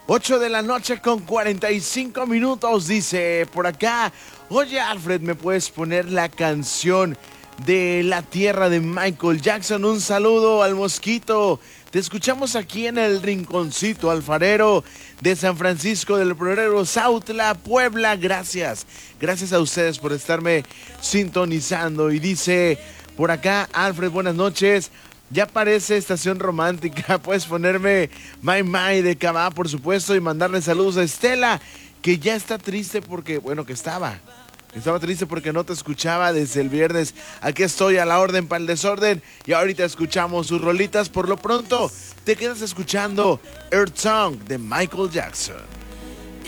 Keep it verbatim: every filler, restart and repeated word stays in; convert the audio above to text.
ocho de la noche con cuarenta y cinco minutos, dice por acá. Oye, Alfred, ¿me puedes poner la canción de La Tierra de Michael Jackson? Un saludo al Mosquito. Te escuchamos aquí en el Rinconcito Alfarero de San Francisco del Progreso, Sautla, Puebla. Gracias. Gracias a ustedes por estarme sintonizando. Y dice por acá, Alfred, buenas noches. Ya parece estación romántica. Puedes ponerme My My de Cabá, por supuesto, y mandarle saludos a Estela, que ya está triste porque, bueno, que estaba. Estaba triste porque no te escuchaba desde el viernes. Aquí estoy a la orden para el desorden. Y ahorita escuchamos sus rolitas. Por lo pronto, te quedas escuchando Earth Song de Michael Jackson.